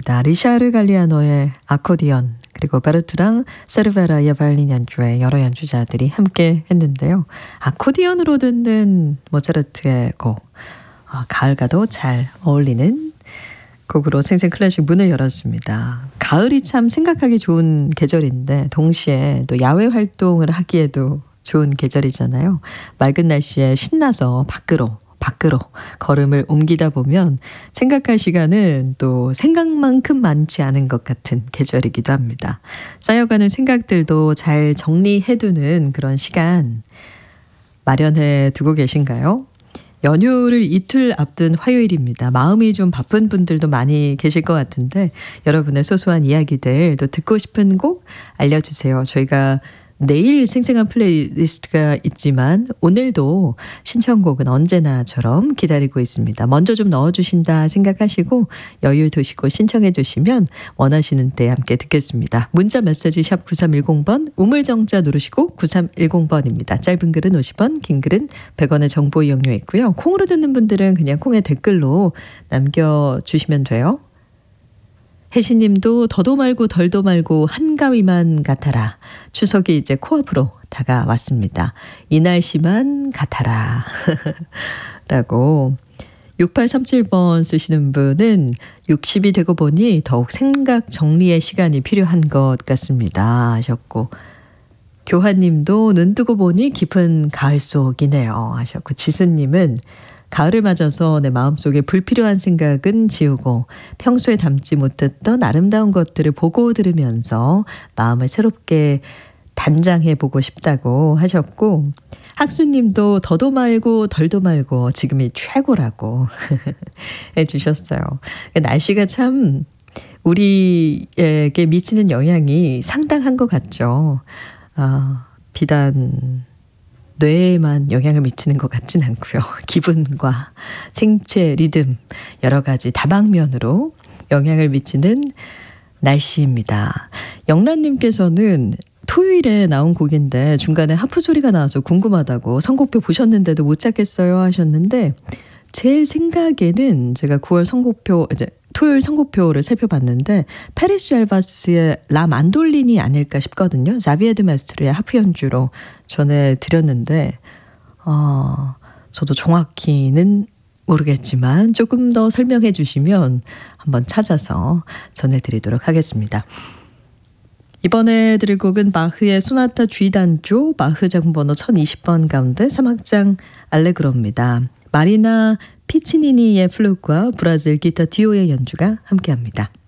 들었습니다. 리샤르 갈리아노의 아코디언 그리고 베르트랑 세르베라의 바이올린 연주에 여러 연주자들이 함께 했는데요. 아코디언으로 듣는 모차르트의 곡 가을과도 잘 어울리는 곡으로 생생 클래식 문을 열었습니다. 가을이 참 생각하기 좋은 계절인데 동시에 또 야외 활동을 하기에도 좋은 계절이잖아요. 맑은 날씨에 신나서 밖으로 걸음을 옮기다 보면 생각할 시간은 또 생각만큼 많지 않은 것 같은 계절이기도 합니다. 쌓여가는 생각들도 잘 정리해두는 그런 시간 마련해 두고 계신가요? 연휴를 이틀 앞둔 화요일입니다. 마음이 좀 바쁜 분들도 많이 계실 것 같은데 여러분의 소소한 이야기들 또 듣고 싶은 곡 알려주세요. 저희가 내일 생생한 플레이리스트가 있지만 오늘도 신청곡은 언제나처럼 기다리고 있습니다. 먼저 좀 넣어주신다 생각하시고 여유 두시고 신청해 주시면 원하시는 때 함께 듣겠습니다. 문자 메시지 샵 9310번 우물정자 누르시고 9310번입니다. 짧은 글은 50원 긴 글은 100원의 정보 이용료 있고요. 콩으로 듣는 분들은 그냥 콩의 댓글로 남겨주시면 돼요. 혜신님도 더도 말고 덜도 말고 한가위만 같아라. 추석이 이제 코앞으로 다가왔습니다. 이 날씨만 같아라. 라고 6837번 쓰시는 분은 60이 되고 보니 더욱 생각 정리의 시간이 필요한 것 같습니다 하셨고 교환님도 눈 뜨고 보니 깊은 가을 속이네요 하셨고 지수님은 가을을 맞아서 내 마음속에 불필요한 생각은 지우고 평소에 담지 못했던 아름다운 것들을 보고 들으면서 마음을 새롭게 단장해보고 싶다고 하셨고 학수님도 더도 말고 덜도 말고 지금이 최고라고 해주셨어요. 날씨가 참 우리에게 미치는 영향이 상당한 것 같죠. 비단 뇌에만 영향을 미치는 것 같진 않고요. 기분과 생체 리듬 여러 가지 다방면으로 영향을 미치는 날씨입니다. 영란님께서는 토요일에 나온 곡인데 중간에 하프 소리가 나와서 궁금하다고 선곡표 보셨는데도 못 찾겠어요 하셨는데 제 생각에는 제가 9월 선곡표 이제 토요일 선곡표를 살펴봤는데 페리스 알바스의 라 만돌린이 아닐까 싶거든요. 자비에드 마스트르의 하프 연주로 전해드렸는데 저도 정확히는 모르겠지만 조금 더 설명해 주시면 한번 찾아서 전해드리도록 하겠습니다. 이번에 들을 곡은 바흐의 소나타 G단조 바흐 작품 번호 1020번 가운데 3악장 알레그로입니다. 마리나 피치니니의 플룻과 브라질 기타 듀오의 연주가 함께합니다.